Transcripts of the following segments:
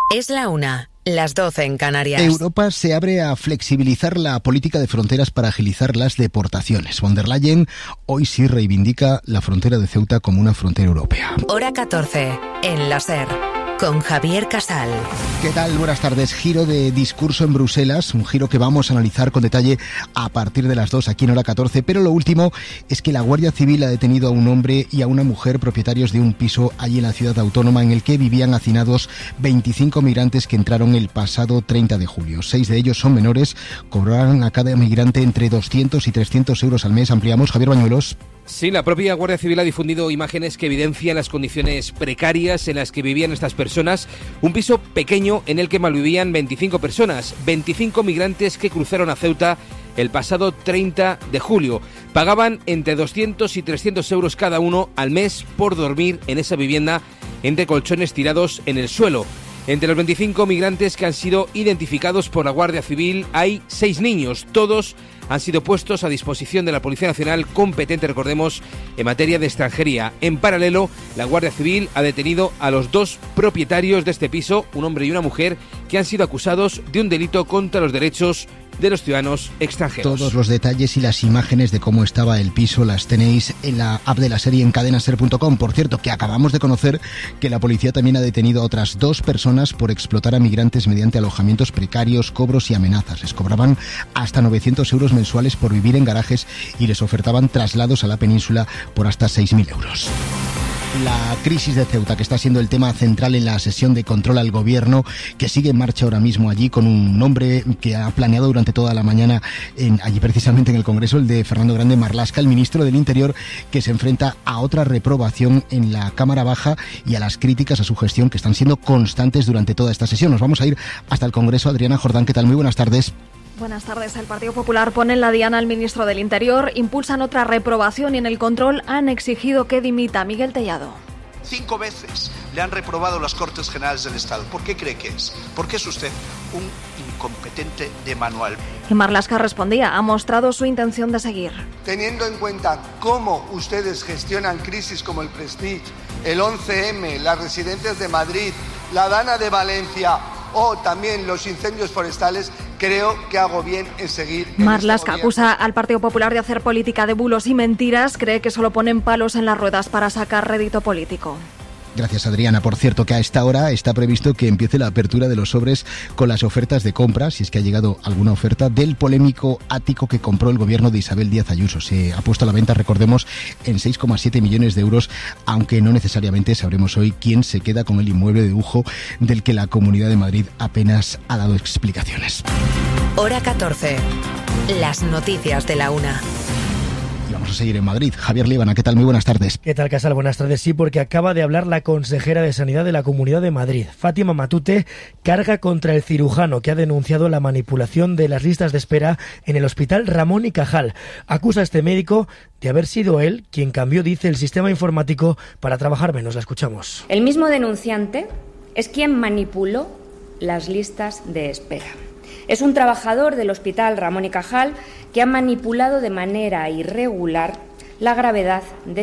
Es la 1, las 12 en Canarias. Europa se abre a flexibilizar la política de fronteras para agilizar las deportaciones. Von der Leyen hoy sí reivindica la frontera de Ceuta como una frontera europea. Hora 14, en la SER, con Javier Casal. ¿Qué tal? Buenas tardes. Giro de discurso en Bruselas, un giro que vamos a analizar con detalle a partir de las 2 aquí en Hora 14, pero lo último es que la Guardia Civil ha detenido a un hombre y a una mujer propietarios de un piso allí en la ciudad autónoma en el que vivían hacinados 25 migrantes que entraron el pasado 30 de julio. 6 de ellos son menores, cobrarán a cada migrante entre 200 y 300 euros al mes. Ampliamos, Javier Bañuelos. Sí, la propia Guardia Civil ha difundido imágenes que evidencian las condiciones precarias en las que vivían estas personas. Un piso pequeño en el que malvivían 25 personas, 25 migrantes que cruzaron a Ceuta el pasado 30 de julio. Pagaban entre 200 y 300 euros cada uno al mes por dormir en esa vivienda entre colchones tirados en el suelo. Entre los 25 migrantes que han sido identificados por la Guardia Civil hay 6 niños, todos han sido puestos a disposición de la Policía Nacional, competente, recordemos, en materia de extranjería. En paralelo, la Guardia Civil ha detenido a los 2 propietarios de este piso, un hombre y una mujer, que han sido acusados de un delito contra los derechos de los ciudadanos extranjeros. Todos los detalles y las imágenes de cómo estaba el piso las tenéis en la app de la serie en cadenaser.com. Por cierto, que acabamos de conocer que la policía también ha detenido a otras 2 personas por explotar a migrantes mediante alojamientos precarios, cobros y amenazas. Les cobraban hasta 900 euros mensuales por vivir en garajes y les ofertaban traslados a la península por hasta 6.000 euros. La crisis de Ceuta, que está siendo el tema central en la sesión de control al gobierno, que sigue en marcha ahora mismo allí con un nombre que ha planeado durante toda la mañana allí precisamente en el Congreso, el de Fernando Grande Marlaska, el ministro del Interior, que se enfrenta a otra reprobación en la Cámara Baja y a las críticas a su gestión que están siendo constantes durante toda esta sesión. Nos vamos a ir hasta el Congreso. Adriana Jordán, ¿qué tal? Muy buenas tardes. Buenas tardes. El Partido Popular pone en la diana al ministro del Interior, impulsan otra reprobación y en el control han exigido que dimita. Miguel Tellado. 5 veces le han reprobado las Cortes Generales del Estado. ¿Por qué cree que es? Porque es usted un incompetente de manual. Y Marlaska respondía, ha mostrado su intención de seguir. Teniendo en cuenta cómo ustedes gestionan crisis como el Prestige, el 11M, las residencias de Madrid, la Dana de Valencia o también los incendios forestales, creo que hago bien en seguir. Marlaska acusa al Partido Popular de hacer política de bulos y mentiras, cree que solo ponen palos en las ruedas para sacar rédito político. Gracias, Adriana. Por cierto, que a esta hora está previsto que empiece la apertura de los sobres con las ofertas de compra, si es que ha llegado alguna oferta, del polémico ático que compró el gobierno de Isabel Díaz Ayuso. Se ha puesto a la venta, recordemos, en 6,7 millones de euros, aunque no necesariamente sabremos hoy quién se queda con el inmueble de lujo del que la Comunidad de Madrid apenas ha dado explicaciones. Hora 14, las noticias de la 1. Vamos a seguir en Madrid. Javier Líbana, ¿qué tal? Muy buenas tardes. ¿Qué tal, Casal? Buenas tardes. Sí, porque acaba de hablar la consejera de Sanidad de la Comunidad de Madrid. Fátima Matute carga contra el cirujano que ha denunciado la manipulación de las listas de espera en el Hospital Ramón y Cajal. Acusa a este médico de haber sido él quien cambió, dice, el sistema informático para trabajar menos. La escuchamos. El mismo denunciante es quien manipuló las listas de espera. Es un trabajador del Hospital Ramón y Cajal que ha manipulado de manera irregular la gravedad de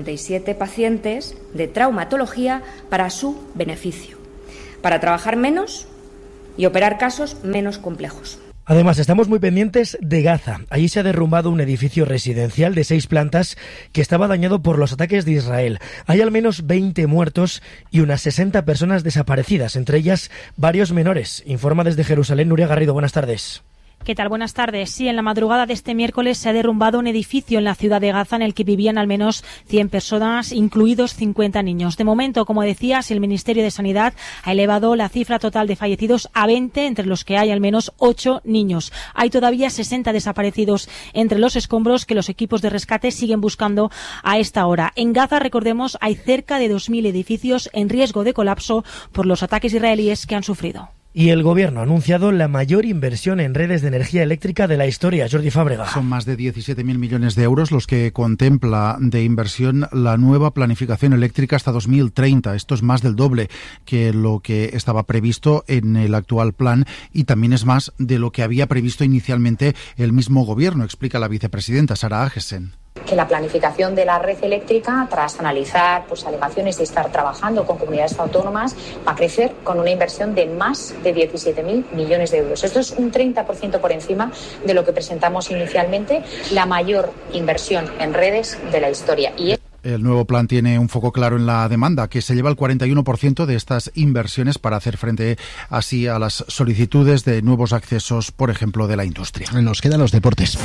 57 pacientes de traumatología para su beneficio, para trabajar menos y operar casos menos complejos. Además, estamos muy pendientes de Gaza. Allí se ha derrumbado un edificio residencial de 6 plantas que estaba dañado por los ataques de Israel. Hay al menos 20 muertos y unas 60 personas desaparecidas, entre ellas varios menores. Informa desde Jerusalén Nuria Garrido. Buenas tardes. ¿Qué tal? Buenas tardes. Sí, en la madrugada de este miércoles se ha derrumbado un edificio en la ciudad de Gaza en el que vivían al menos 100 personas, incluidos 50 niños. De momento, como decías, el Ministerio de Sanidad ha elevado la cifra total de fallecidos a 20, entre los que hay al menos 8 niños. Hay todavía 60 desaparecidos entre los escombros que los equipos de rescate siguen buscando a esta hora. En Gaza, recordemos, hay cerca de 2.000 edificios en riesgo de colapso por los ataques israelíes que han sufrido. Y el Gobierno ha anunciado la mayor inversión en redes de energía eléctrica de la historia. Jordi Fábrega. Son más de 17.000 millones de euros los que contempla de inversión la nueva planificación eléctrica hasta 2030. Esto es más del doble que lo que estaba previsto en el actual plan y también es más de lo que había previsto inicialmente el mismo Gobierno, explica la vicepresidenta Sara Agesen. que la planificación de la red eléctrica, tras analizar alegaciones y estar trabajando con comunidades autónomas, va a crecer con una inversión de más de 17.000 millones de euros. Esto es un 30% por encima de lo que presentamos inicialmente, la mayor inversión en redes de la historia. El nuevo plan tiene un foco claro en la demanda, que se lleva el 41% de estas inversiones para hacer frente así a las solicitudes de nuevos accesos, por ejemplo, de la industria. Nos quedan los deportes.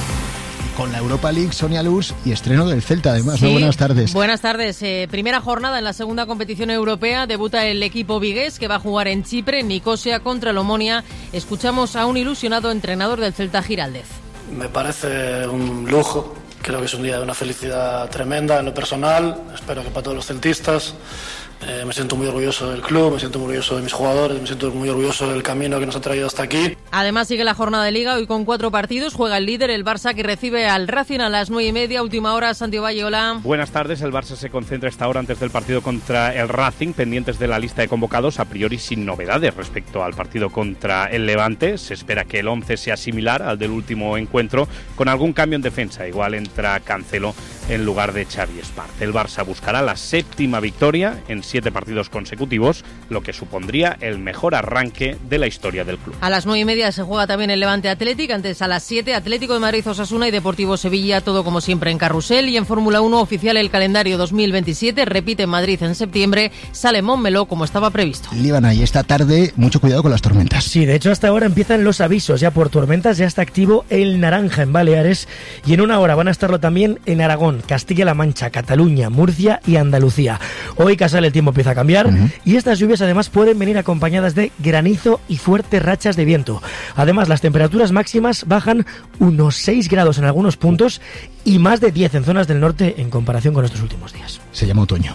Con la Europa League, Sonia Luz, y estreno del Celta, además. Sí, ¿no? Buenas tardes. Buenas tardes. Primera jornada en la segunda competición europea. Debuta el equipo vigués, que va a jugar en Chipre, en Nicosia, contra el Omonia. Escuchamos a un ilusionado entrenador del Celta, Giraldez. Me parece un lujo. Creo que es un día de una felicidad tremenda en lo personal. Espero que para todos los celtistas. Me siento muy orgulloso del club, me siento muy orgulloso de mis jugadores, me siento muy orgulloso del camino que nos ha traído hasta aquí. Además sigue la jornada de Liga, hoy con 4 partidos. Juega el líder, el Barça, que recibe al Racing a las 9:30. Última hora, Santiago Valle, hola. Buenas tardes, el Barça se concentra esta hora antes del partido contra el Racing, pendientes de la lista de convocados, a priori sin novedades respecto al partido contra el Levante. Se espera que el 11 sea similar al del último encuentro, con algún cambio en defensa. Igual entra Cancelo en lugar de Xavi Espart. El Barça buscará la 7ª victoria en 7 partidos consecutivos, lo que supondría el mejor arranque de la historia del club. A las 9:30 se juega también el Levante Athletic, antes a las 7 Atlético de Madrid, Osasuna y Deportivo Sevilla, todo como siempre en carrusel. Y en Fórmula 1 oficial el calendario 2027, repite en Madrid en septiembre, sale Montmeló como estaba previsto. Líbana, y esta tarde mucho cuidado con las tormentas. Sí, de hecho hasta ahora empiezan los avisos ya por tormentas, ya está activo el naranja en Baleares y en una hora van a estarlo también en Aragón, Castilla-La Mancha, Cataluña, Murcia y Andalucía. Hoy Casal el tiempo empieza a cambiar y estas lluvias además pueden venir acompañadas de granizo y fuertes rachas de viento. Además, las temperaturas máximas bajan unos 6 grados en algunos puntos y más de 10 en zonas del norte en comparación con estos últimos días. Se llama otoño.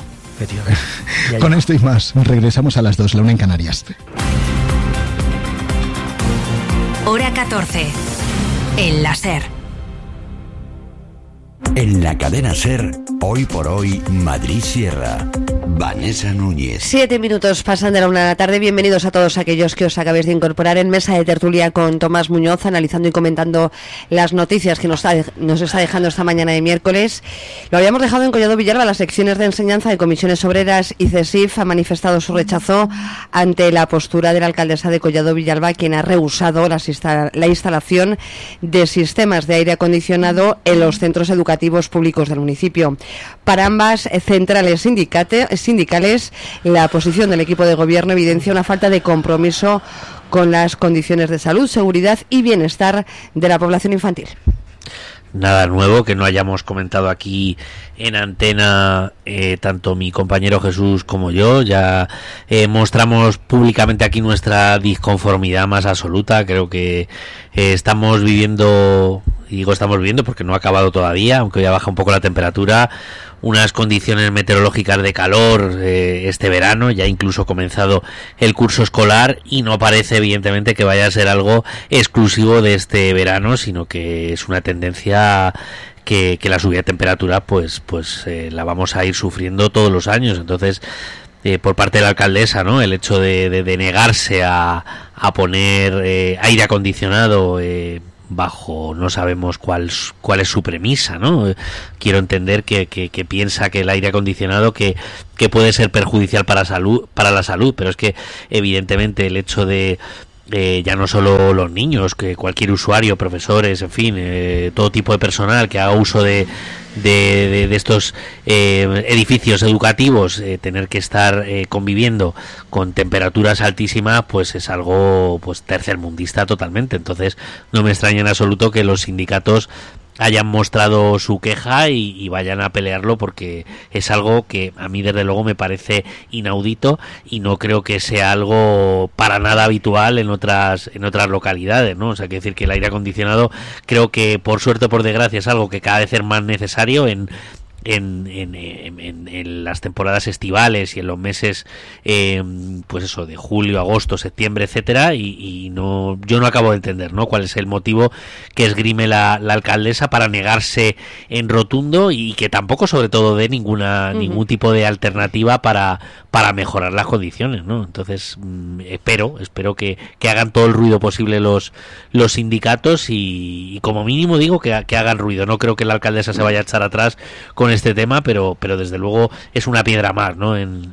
Con esto y más, regresamos a las 2, la 1 en Canarias. Hora 14. En la SER. En la cadena SER, hoy por hoy, Madrid Sierra. Vanessa Núñez. 7 minutos pasan de la 1 de la tarde. Bienvenidos a todos aquellos que os acabéis de incorporar en Mesa de Tertulia con Tomás Muñoz, analizando y comentando las noticias que nos está dejando esta mañana de miércoles. Lo habíamos dejado en Collado Villalba. Las secciones de enseñanza de Comisiones Obreras y CESIF ha manifestado su rechazo ante la postura de la alcaldesa de Collado Villalba, quien ha rehusado la instalación de sistemas de aire acondicionado en los centros educativos públicos del municipio. Para ambas centrales sindicales, la posición del equipo de gobierno evidencia una falta de compromiso con las condiciones de salud, seguridad y bienestar de la población infantil. Nada nuevo que no hayamos comentado aquí en antena, tanto mi compañero Jesús como yo. Ya mostramos públicamente aquí nuestra disconformidad más absoluta. Creo que estamos viviendo, y digo estamos viviendo porque no ha acabado todavía, aunque ya baja un poco la temperatura, unas condiciones meteorológicas de calor este verano. Ya incluso comenzado el curso escolar y no parece evidentemente que vaya a ser algo exclusivo de este verano, sino que es una tendencia que la subida de temperatura pues la vamos a ir sufriendo todos los años. Entonces, por parte de la alcaldesa, ¿no?, el hecho de negarse a poner aire acondicionado bajo, no sabemos cuál es su premisa, ¿no? Quiero entender que piensa que el aire acondicionado que puede ser perjudicial para la salud, pero es que evidentemente el hecho de ya no solo los niños, que cualquier usuario, profesores, en fin, todo tipo de personal que haga uso de estos edificios educativos, tener que estar conviviendo con temperaturas altísimas, pues es algo pues tercermundista totalmente. Entonces no me extraña en absoluto que los sindicatos hayan mostrado su queja y vayan a pelearlo, porque es algo que a mí desde luego me parece inaudito y no creo que sea algo para nada habitual en otras localidades, ¿no? O sea, quiero decir que el aire acondicionado, creo que por suerte o por desgracia, es algo que cada vez es más necesario en en las temporadas estivales y en los meses pues eso, de julio, agosto, septiembre, etcétera, y yo no acabo de entender, ¿no?, cuál es el motivo que esgrime la alcaldesa para negarse en rotundo, y que tampoco sobre todo dé ningún tipo de alternativa para mejorar las condiciones, ¿no? Entonces espero que hagan todo el ruido posible los sindicatos, y como mínimo digo que hagan ruido. No creo que la alcaldesa se vaya a echar atrás con este tema, pero desde luego es una piedra más, ¿no?, en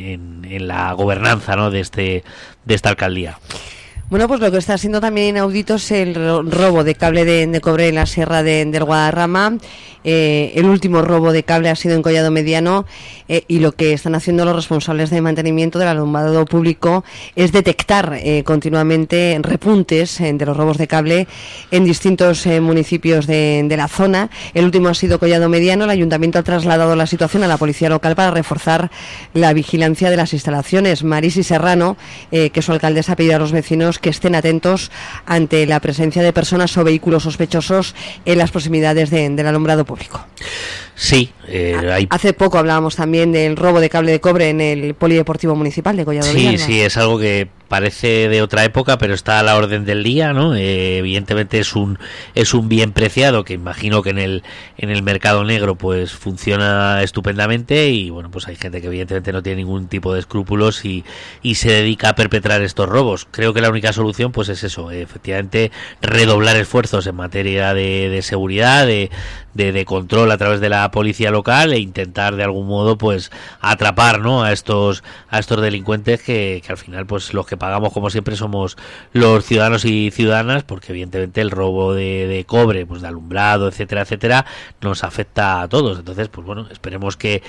la gobernanza, ¿no?, de esta alcaldía. Bueno, pues lo que está siendo también inaudito es el robo de cable de cobre en la sierra del Guadarrama. El último robo de cable ha sido en Collado Mediano, y lo que están haciendo los responsables de mantenimiento del alumbrado público es detectar continuamente repuntes de los robos de cable en distintos municipios de la zona. El último ha sido Collado Mediano. El ayuntamiento ha trasladado la situación a la policía local para reforzar la vigilancia de las instalaciones. Marisi Serrano, que es su alcaldesa, ha pedido a los vecinos que estén atentos ante la presencia de personas o vehículos sospechosos en las proximidades del alumbrado público. Sí, hace poco hablábamos también del robo de cable de cobre en el polideportivo municipal de Collado Villalba. Sí, es algo que parece de otra época, pero está a la orden del día, ¿no? Evidentemente es un bien preciado, que imagino que en el mercado negro pues funciona estupendamente, y bueno, pues hay gente que evidentemente no tiene ningún tipo de escrúpulos y se dedica a perpetrar estos robos. Creo que la única solución pues es eso, efectivamente redoblar esfuerzos en materia de seguridad, de control a través de la policía local, e intentar de algún modo pues atrapar, ¿no?, a estos delincuentes que al final pues los que pagamos como siempre somos los ciudadanos y ciudadanas, porque evidentemente el robo de cobre, pues de alumbrado, etcétera, nos afecta a todos. Entonces pues bueno, esperemos que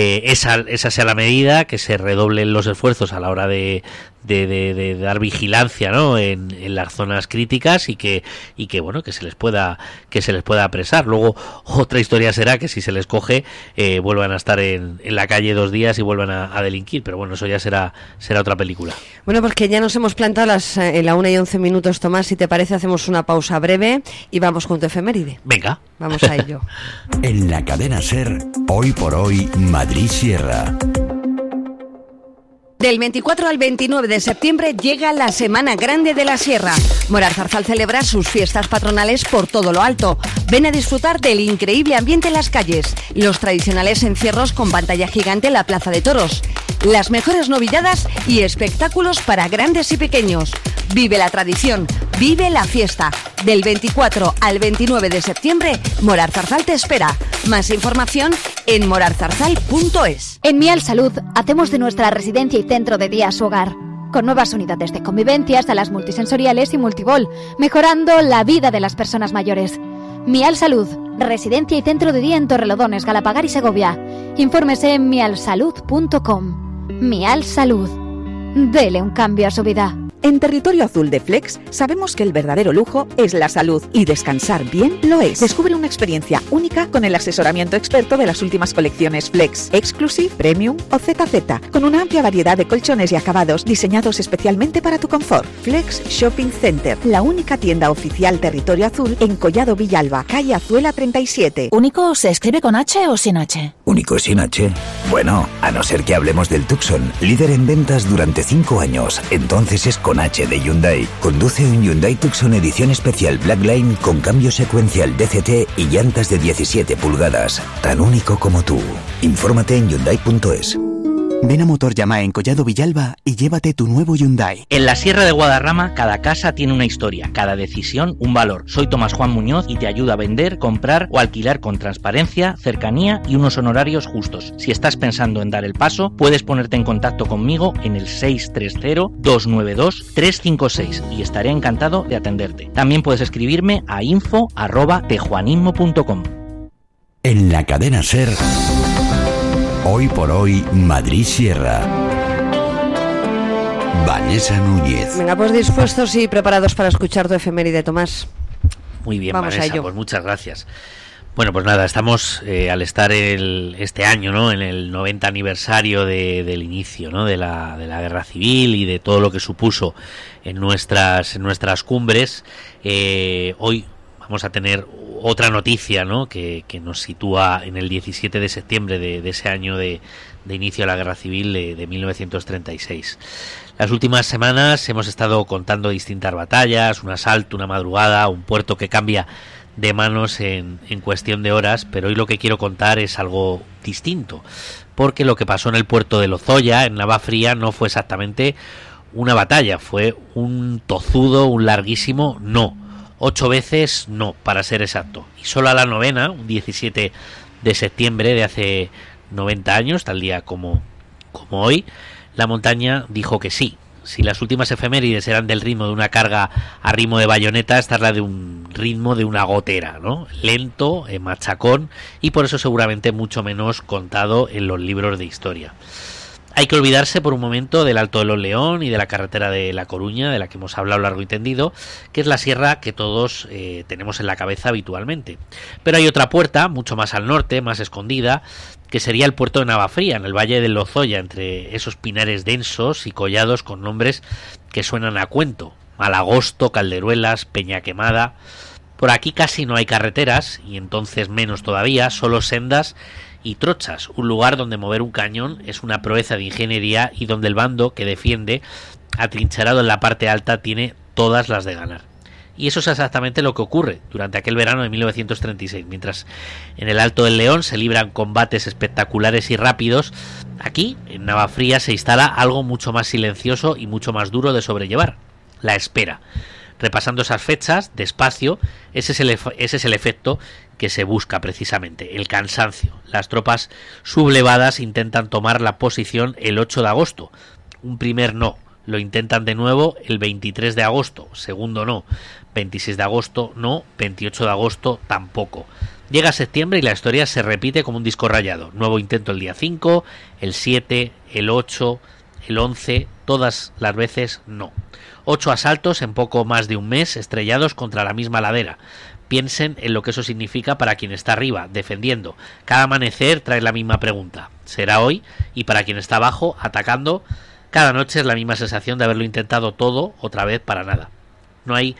esa sea la medida, que se redoblen los esfuerzos a la hora de dar vigilancia, ¿no?, en las zonas críticas, y que bueno, que se les pueda apresar. Luego otra historia será que si se les coge vuelvan a estar en la calle 2 días y vuelvan a delinquir, pero bueno, eso ya será otra película. Bueno, pues que ya nos hemos plantado en la 1:11, Tomás. Si te parece, hacemos una pausa breve y vamos con tu efeméride. Venga, vamos a ello. En la cadena SER, hoy por hoy, Madrid Sierra. Del 24 al 29 de septiembre llega la Semana Grande de la Sierra. Morar Zarzal celebra sus fiestas patronales por todo lo alto. Ven a disfrutar del increíble ambiente en las calles, los tradicionales encierros con pantalla gigante en la Plaza de Toros, las mejores novilladas y espectáculos para grandes y pequeños. Vive la tradición, vive la fiesta. Del 24 al 29 de septiembre, Morar Zarzal te espera. Más información en morarzarzal.es. En Mial Salud hacemos de nuestra residencia y centro de día su hogar, con nuevas unidades de convivencia, salas multisensoriales y multibol, mejorando la vida de las personas mayores. Mial Salud, residencia y centro de día en Torrelodones, Galapagar y Segovia. Infórmese en mialsalud.com. Mial Salud. Dele un cambio a su vida. En Territorio Azul de Flex sabemos que el verdadero lujo es la salud, y descansar bien lo es. Descubre una experiencia única con el asesoramiento experto de las últimas colecciones Flex, Exclusive, Premium o ZZ, con una amplia variedad de colchones y acabados diseñados especialmente para tu confort. Flex Shopping Center, la única tienda oficial Territorio Azul en Collado Villalba, calle Azuela 37. ¿Único se escribe con H o sin H? ¿Único sin H? Bueno, a no ser que hablemos del Tucson, líder en ventas durante 5 años. Entonces es con H de Hyundai. Conduce un Hyundai Tucson edición especial Blackline con cambio secuencial DCT y llantas de 17 pulgadas. Tan único como tú. Infórmate en Hyundai.es. Ven a Motor Yamaha en Collado Villalba y llévate tu nuevo Hyundai. En la Sierra de Guadarrama, cada casa tiene una historia, cada decisión un valor. Soy Tomás Juan Muñoz y te ayudo a vender, comprar o alquilar con transparencia, cercanía y unos honorarios justos. Si estás pensando en dar el paso, puedes ponerte en contacto conmigo en el 630-292-356 y estaré encantado de atenderte. También puedes escribirme a info@tejuanismo.com. En la cadena SER, hoy por hoy, Madrid Sierra. Vanessa Núñez. Venga, pues dispuestos y preparados para escuchar tu efeméride, Tomás. Muy bien, vamos Vanessa, a ello. Pues muchas gracias. Bueno, pues nada, estamos al estar este año, ¿no?, en el 90 aniversario del inicio, ¿no?, de la guerra civil y de todo lo que supuso en nuestras cumbres. Hoy vamos a tener otra noticia, ¿no?, que nos sitúa en el 17 de septiembre de ese año de inicio de la Guerra Civil de 1936. Las últimas semanas hemos estado contando distintas batallas, un asalto, una madrugada, un puerto que cambia de manos en cuestión de horas, pero hoy lo que quiero contar es algo distinto, porque lo que pasó en el puerto de Lozoya, en Navafría, no fue exactamente una batalla, fue un tozudo, un larguísimo no. 8 veces no, para ser exacto. Y solo a la novena, un 17 de septiembre de hace 90 años, tal día como hoy, la montaña dijo que sí. Si las últimas efemérides eran del ritmo de una carga a ritmo de bayoneta, esta es la de un ritmo de una gotera, ¿no? Lento, machacón, y por eso seguramente mucho menos contado en los libros de historia. Hay que olvidarse por un momento del Alto de los León y de la carretera de La Coruña, de la que hemos hablado largo y tendido, que es la sierra que todos tenemos en la cabeza habitualmente. Pero hay otra puerta, mucho más al norte, más escondida, que sería el puerto de Navafría, en el valle del Lozoya, entre esos pinares densos y collados con nombres que suenan a cuento: Malagosto, Calderuelas, Peña Quemada. Por aquí casi no hay carreteras, y entonces menos todavía, solo sendas y trochas, un lugar donde mover un cañón es una proeza de ingeniería y donde el bando que defiende, atrincherado en la parte alta, tiene todas las de ganar. Y eso es exactamente lo que ocurre durante aquel verano de 1936. Mientras en el Alto del León se libran combates espectaculares y rápidos, aquí, en Navafría, se instala algo mucho más silencioso y mucho más duro de sobrellevar: la espera. Repasando esas fechas, despacio, ese es el efecto que se busca precisamente, el cansancio. Las tropas sublevadas intentan tomar la posición el 8 de agosto. Un primer no. Lo intentan de nuevo el 23 de agosto. Segundo no. 26 de agosto no. 28 de agosto tampoco. Llega septiembre y la historia se repite como un disco rayado. Nuevo intento el día 5, el 7, el 8, el 11, todas las veces no. 8 asaltos en poco más de un mes, estrellados contra la misma ladera. Piensen en lo que eso significa para quien está arriba, defendiendo. Cada amanecer trae la misma pregunta: ¿será hoy? Y para quien está abajo, atacando, cada noche es la misma sensación de haberlo intentado todo otra vez para nada. No hay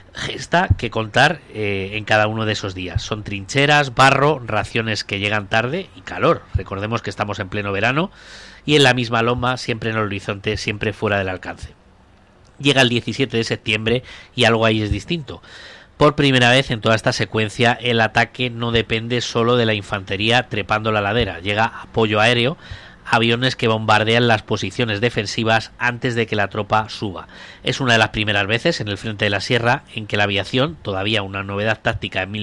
gesta que contar en cada uno de esos días. Son trincheras, barro, raciones que llegan tarde y calor. Recordemos que estamos en pleno verano y en la misma loma, siempre en el horizonte, siempre fuera del alcance. Llega el 17 de septiembre y algo ahí es distinto. Por primera vez en toda esta secuencia, el ataque no depende solo de la infantería trepando la ladera. Llega apoyo aéreo, aviones que bombardean las posiciones defensivas antes de que la tropa suba. Es una de las primeras veces en el frente de la sierra en que la aviación, todavía una novedad táctica en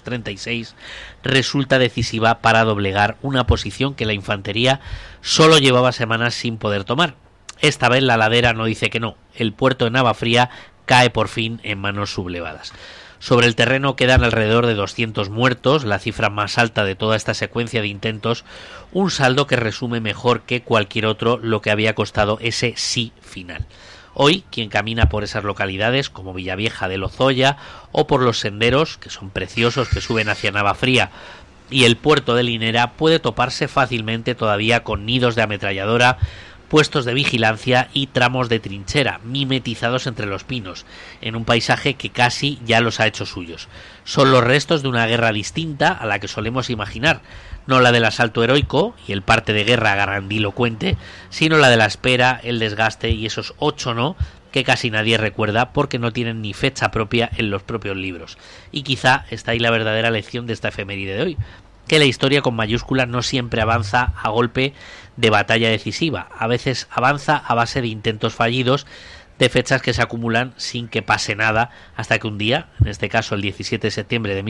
1936, resulta decisiva para doblegar una posición que la infantería solo llevaba semanas sin poder tomar. Esta vez la ladera no dice que no. El puerto de Navafría cae por fin en manos sublevadas. Sobre el terreno quedan alrededor de 200 muertos, la cifra más alta de toda esta secuencia de intentos, un saldo que resume mejor que cualquier otro lo que había costado ese sí final. Hoy, quien camina por esas localidades, como Villavieja de Lozoya, o por los senderos, que son preciosos, que suben hacia Navafría y el puerto de Linera, puede toparse fácilmente todavía con nidos de ametralladora, puestos de vigilancia y tramos de trinchera, mimetizados entre los pinos, en un paisaje que casi ya los ha hecho suyos. Son los restos de una guerra distinta a la que solemos imaginar, no la del asalto heroico y el parte de guerra grandilocuente, sino la de la espera, el desgaste y esos 8 no que casi nadie recuerda porque no tienen ni fecha propia en los propios libros. Y quizá está ahí la verdadera lección de esta efeméride de hoy, que la historia con mayúscula no siempre avanza a golpe de batalla decisiva, a veces avanza a base de intentos fallidos, de fechas que se acumulan sin que pase nada, hasta que un día, en este caso el 17 de septiembre de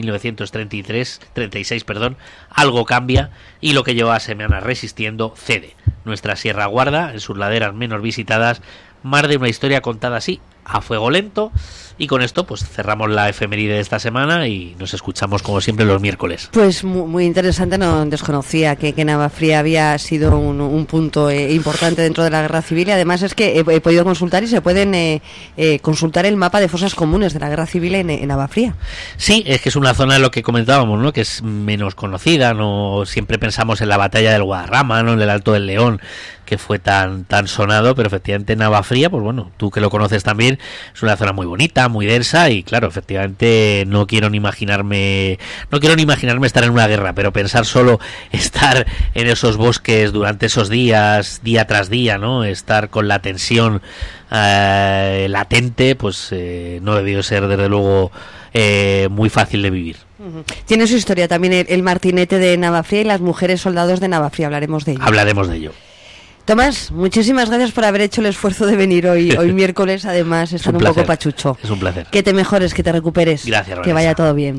1936, algo cambia y lo que llevaba semanas resistiendo cede. Nuestra Sierra guarda, en sus laderas menos visitadas, más de una historia contada así, a fuego lento. Y con esto pues cerramos la efeméride de esta semana y nos escuchamos como siempre los miércoles. Pues muy interesante, no desconocía que Navafría había sido un punto importante dentro de la Guerra Civil, y además es que he podido consultar y se pueden consultar el mapa de fosas comunes de la Guerra Civil en Navafría. Sí, es que es una zona, lo que comentábamos, ¿no?, que es menos conocida, no siempre pensamos en la batalla del Guadarrama, ¿no?, en el Alto del León, que fue tan sonado, pero efectivamente Navafría, pues bueno, tú que lo conoces también, es una zona muy bonita, muy densa, y claro, efectivamente no quiero ni imaginarme estar en una guerra, pero pensar solo estar en esos bosques durante esos días, día tras día, ¿no? Estar con la tensión latente, pues no debió ser desde luego muy fácil de vivir. Tiene su historia también el martinete de Navafría y las mujeres soldados de Navafría, hablaremos de ello. Tomás, muchísimas gracias por haber hecho el esfuerzo de venir hoy miércoles, además están un poco pachucho. Es un placer. Que te mejores, que te recuperes. Gracias, que vaya todo bien.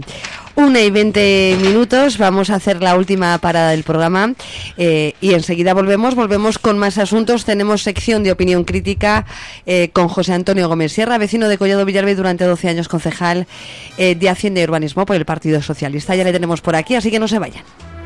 1:20, vamos a hacer la última parada del programa y enseguida volvemos con más asuntos. Tenemos sección de opinión crítica con José Antonio Gómez Sierra, vecino de Collado Villalba y durante 12 años concejal de Hacienda y Urbanismo por el Partido Socialista. Ya le tenemos por aquí, así que no se vayan.